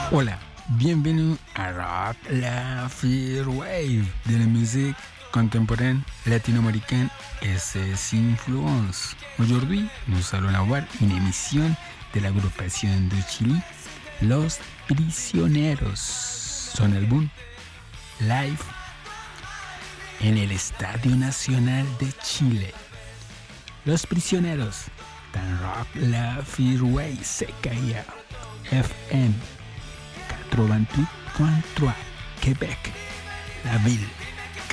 Hola, bienvenue à Rock la Wave de la musique contemporaine latino-américaine et ses influences. Aujourd'hui, nous allons avoir une émission de l'agrupación de Chile, Los Prisioneros. Son álbum Live en el Estadio Nacional de Chile. Los Prisioneros, dans Rock la Wave, CKIA FM 88.3, Québec, la ville.